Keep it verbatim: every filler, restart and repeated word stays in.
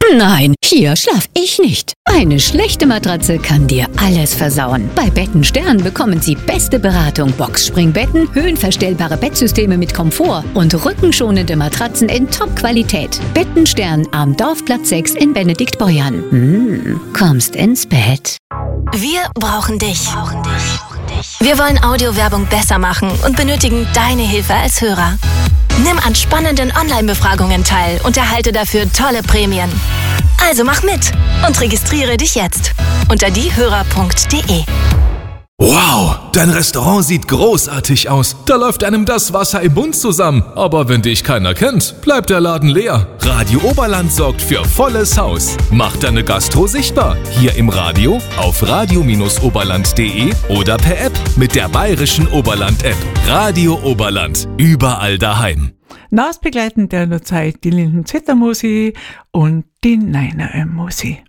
Nein, hier schlaf ich nicht. Eine schlechte Matratze kann dir alles versauen. Bei Bettenstern bekommen Sie beste Beratung, Boxspringbetten, höhenverstellbare Bettsysteme mit Komfort und rückenschonende Matratzen in Top-Qualität. Bettenstern am Dorfplatz sechs in Benediktbeuern. Hm, kommst ins Bett. Wir brauchen dich. Wir wollen Audiowerbung besser machen und benötigen deine Hilfe als Hörer. Nimm an spannenden Online-Befragungen teil und erhalte dafür tolle Prämien. Also mach mit und registriere dich jetzt unter diehörer punkt de. Wow, dein Restaurant sieht großartig aus. Da läuft einem das Wasser im Mund zusammen. Aber wenn dich keiner kennt, bleibt der Laden leer. Radio Oberland sorgt für volles Haus. Macht deine Gastro sichtbar. Hier im Radio, auf radio oberland punkt de oder per App mit der bayerischen Oberland-App. Radio Oberland, überall daheim. Nachbegleitend der Zeit die Linden Zittermusik und die Neiner Musik.